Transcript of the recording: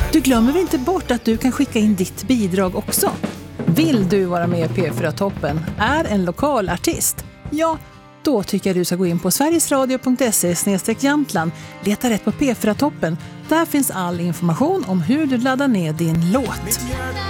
Du glömmer väl inte bort att du kan skicka in ditt bidrag också? Vill du vara med i P4-toppen? Är en lokal artist? Ja, då tycker jag du ska gå in på sverigesradio.se/Jämtland. Leta rätt på P4-toppen. Där finns all information om hur du laddar ner din låt.